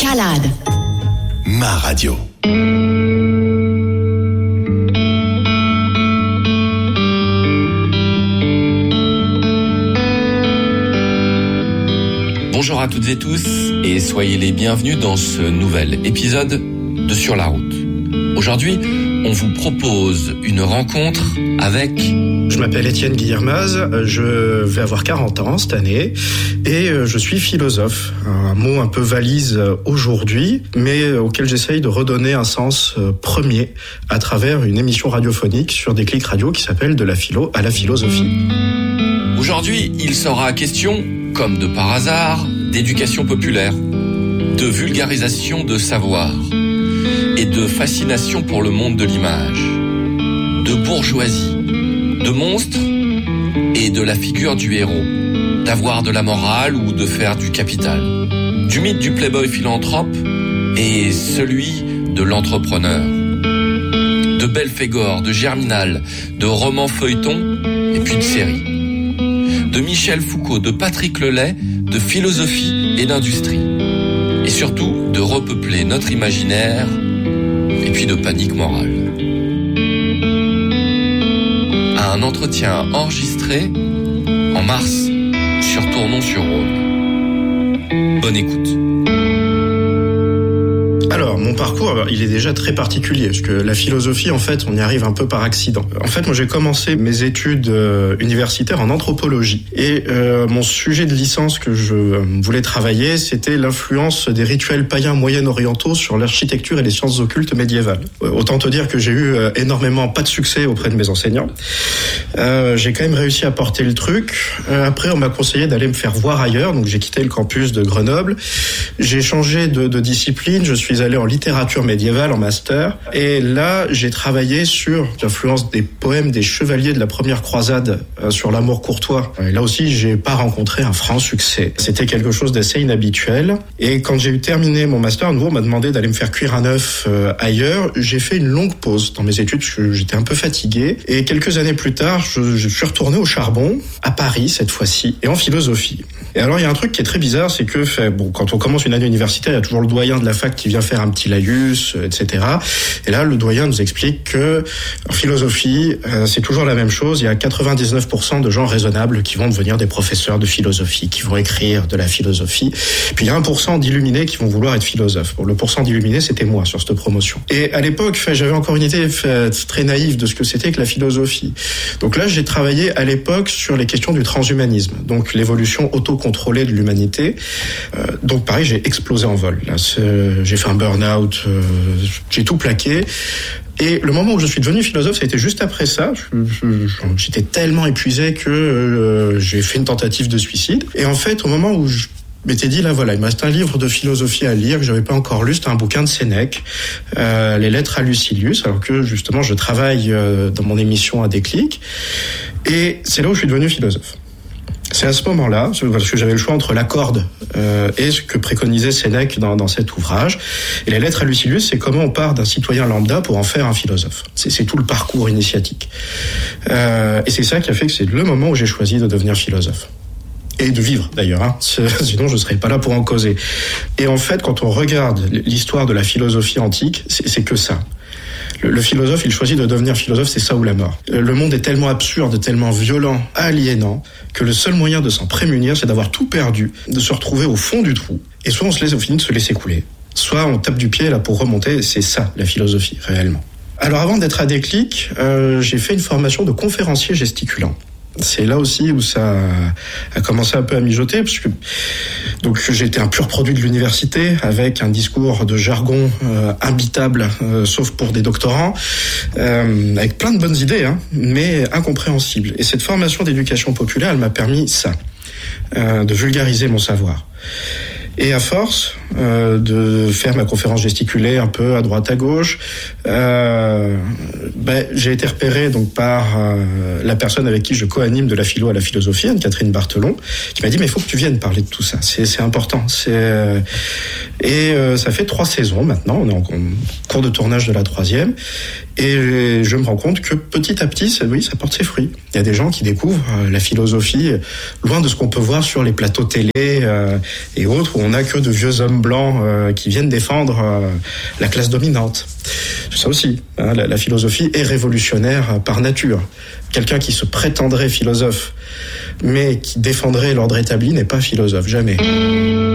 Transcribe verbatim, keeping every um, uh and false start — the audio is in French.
Escalade. Ma radio. Bonjour à toutes et tous et soyez les bienvenus dans ce nouvel épisode de Sur la route. Aujourd'hui, on vous propose une rencontre avec... Je m'appelle Étienne Guillermaz, je vais avoir quarante ans cette année et je suis philosophe. Un mot un peu valise aujourd'hui, mais auquel j'essaye de redonner un sens premier à travers une émission radiophonique sur Déclic Radio qui s'appelle De la philo à la philosophie. Aujourd'hui, il sera question, comme de par hasard, d'éducation populaire, de vulgarisation de savoir et de fascination pour le monde de l'image, de bourgeoisie, de monstres et de la figure du héros, d'avoir de la morale ou de faire du capital, du mythe du playboy philanthrope et celui de l'entrepreneur, de Belphégor, de Germinal, de romans feuilletons et puis de séries, de Michel Foucault, de Patrick Lelay, de philosophie et d'industrie, et surtout de repeupler notre imaginaire et puis de panique morale. Un entretien enregistré en mars sur Tournon-sur-Rhône. Bonne écoute. Alors, mon parcours, il est déjà très particulier, parce que la philosophie, en fait, on y arrive un peu par accident. En fait, moi, j'ai commencé mes études euh, universitaires en anthropologie. Et euh, mon sujet de licence que je euh, voulais travailler, c'était l'influence des rituels païens moyen-orientaux sur l'architecture et les sciences occultes médiévales. Euh, autant te dire que j'ai eu euh, énormément pas de succès auprès de mes enseignants. Euh, j'ai quand même réussi à porter le truc. Euh, après, on m'a conseillé d'aller me faire voir ailleurs, donc j'ai quitté le campus de Grenoble. J'ai changé de, de discipline, je suis allé en littérature médiévale en master et là j'ai travaillé sur l'influence des poèmes des chevaliers de la première croisade euh, sur l'amour courtois. Et là aussi j'ai pas rencontré un franc succès. C'était quelque chose d'assez inhabituel et quand j'ai eu terminé mon master, à nouveau on m'a demandé d'aller me faire cuire un œuf euh, ailleurs. J'ai fait une longue pause dans mes études parce que j'étais un peu fatigué et quelques années plus tard je, je suis retourné au charbon à Paris cette fois-ci et en philosophie. Et alors il y a un truc qui est très bizarre, c'est que fait, bon, quand on commence une année universitaire, il y a toujours le doyen de la fac qui vient faire un petit laïus, et cetera. Et là, le doyen nous explique que en philosophie, euh, c'est toujours la même chose. Il y a quatre-vingt-dix-neuf pour cent de gens raisonnables qui vont devenir des professeurs de philosophie, qui vont écrire de la philosophie. Puis il y a un pour cent d'illuminés qui vont vouloir être philosophes. Bon, le pourcent d'illuminés, c'était moi sur cette promotion. Et à l'époque, fait, j'avais encore une idée fait, très naïve de ce que c'était que la philosophie. Donc là, j'ai travaillé à l'époque sur les questions du transhumanisme, donc l'évolution autocontrôlée de l'humanité. Euh, donc pareil, j'ai explosé en vol. Là, c'est, j'ai fait un burn-out, euh, j'ai tout plaqué. Et le moment où je suis devenu philosophe, ça a été juste après ça. Je, je, j'étais tellement épuisé que euh, j'ai fait une tentative de suicide. Et en fait, au moment où je m'étais dit, là voilà, il me reste un livre de philosophie à lire que j'avais pas encore lu, c'était un bouquin de Sénèque, euh, les Lettres à Lucilius, alors que justement je travaille euh, dans mon émission à Déclic. Et c'est là où je suis devenu philosophe. C'est à ce moment-là, parce que j'avais le choix entre la corde euh, et ce que préconisait Sénèque dans, dans cet ouvrage. Et les Lettres à Lucilius, c'est comment on part d'un citoyen lambda pour en faire un philosophe. C'est, c'est tout le parcours initiatique. Euh, et c'est ça qui a fait que c'est le moment où j'ai choisi de devenir philosophe. Et de vivre, d'ailleurs, hein. Sinon je ne serais pas là pour en causer. Et en fait, quand on regarde l'histoire de la philosophie antique, c'est, c'est que ça. Le, le philosophe, il choisit de devenir philosophe, c'est ça ou la mort. Le monde est tellement absurde, tellement violent, aliénant, que le seul moyen de s'en prémunir, c'est d'avoir tout perdu, de se retrouver au fond du trou. Et soit on se laisse, on finit de se laisser couler, soit on tape du pied là pour remonter. C'est ça, la philosophie, réellement. Alors avant d'être à Déclic, euh, j'ai fait une formation de conférencier gesticulant. C'est là aussi où ça a commencé un peu à mijoter, parce que donc j'étais un pur produit de l'université avec un discours de jargon euh, imbitable, euh, sauf pour des doctorants, euh, avec plein de bonnes idées, hein, mais incompréhensibles. Et cette formation d'éducation populaire, elle m'a permis ça, euh, de vulgariser mon savoir. Et à force euh, de faire ma conférence gesticulée un peu à droite à gauche, euh, ben, j'ai été repéré donc par euh, la personne avec qui je co-anime de la philo à la philosophie, Anne-Catherine Barthelon, qui m'a dit mais il faut que tu viennes parler de tout ça, c'est, c'est important. C'est, euh... Et euh, ça fait trois saisons maintenant, on est en cours de tournage de la troisième, et je me rends compte que petit à petit, ça, oui, ça porte ses fruits. Il y a des gens qui découvrent euh, la philosophie loin de ce qu'on peut voir sur les plateaux télé euh, et autres, où on n'a que de vieux hommes hommes blancs euh, qui viennent défendre euh, la classe dominante. C'est ça aussi, hein, la, la philosophie est révolutionnaire par nature. Quelqu'un qui se prétendrait philosophe, mais qui défendrait l'ordre établi n'est pas philosophe, jamais.